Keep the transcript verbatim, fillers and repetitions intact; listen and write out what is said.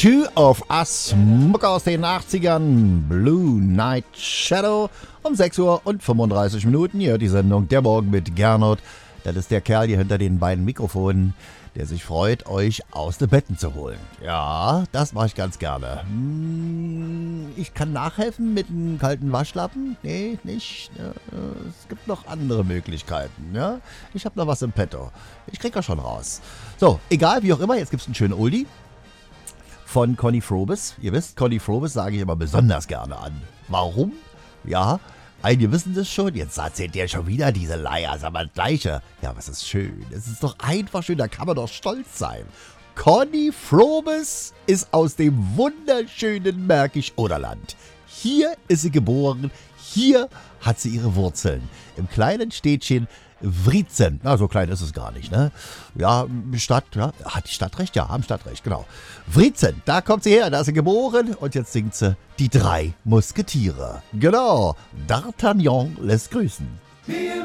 Two of Us, Mucke aus den achtzigern, Blue Night Shadow. Um sechs Uhr und fünfunddreißig Minuten hier die Sendung Der Morgen mit Gernot. Das ist der Kerl hier hinter den beiden Mikrofonen, der sich freut, euch aus den Betten zu holen. Ja, das mache ich ganz gerne. Hm, ich kann nachhelfen mit einem kalten Waschlappen? Nee, nicht. Es gibt noch andere Möglichkeiten. Ja? Ich habe noch was im Petto. Ich krieg das schon raus. So, egal, wie auch immer, jetzt gibt es einen schönen Oldie von Conny Frobis. Ihr wisst, Conny Frobis sage ich immer besonders gerne an. Warum? Ja, einige wissen das schon. Jetzt erzählt der schon wieder diese Leier. Sag mal, gleiche. Ja, aber es ist schön. Es ist doch einfach schön. Da kann man doch stolz sein. Conny Frobis ist aus dem wunderschönen Märkisch-Oderland. Hier ist sie geboren. Hier hat sie ihre Wurzeln. Im kleinen Städtchen Wriezen. Na, so klein ist es gar nicht, ne? Ja, Stadt, ja, hat die Stadt recht? Ja, haben Stadtrecht, genau. Wriezen, da kommt sie her, da ist sie geboren und jetzt singt sie Die drei Musketiere. Genau, D'Artagnan lässt grüßen. Wir